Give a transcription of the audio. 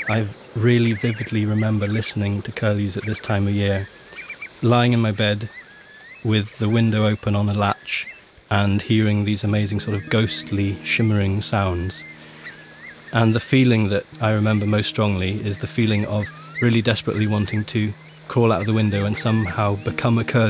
I really vividly remember listening to curlews at this time of year, lying in my bed with the window open on a latch and hearing these amazing sort of ghostly, shimmering sounds. And the feeling that I remember most strongly is the feeling of really desperately wanting to crawl out of the window and somehow become a curlew